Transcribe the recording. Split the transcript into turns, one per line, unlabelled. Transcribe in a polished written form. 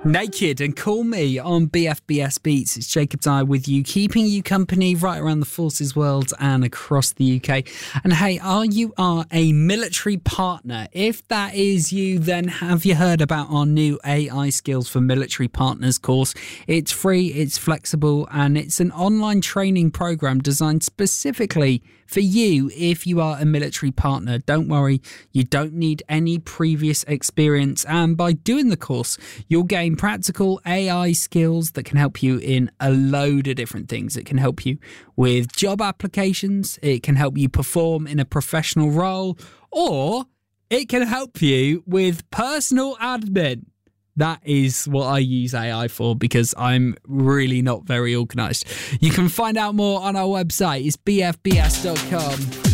Naked and Call Me on BFBS Beats. It's Jacob Dyer with you, keeping you company right around the forces world and across the UK. And hey, are you a military partner? If that is you, then have you heard about our new AI Skills for Military Partners course? It's free, it's flexible, and it's an online training program designed specifically for you if you are a military partner. Don't worry, you don't need any previous experience, and by doing the course you'll gain practical AI skills that can help you in a load of different things. It can help you with job applications, it can help you perform in a professional role, or it can help you with personal admin. That is what I use AI for because I'm really not very organised. You can find out more on our website. It's bfbs.com.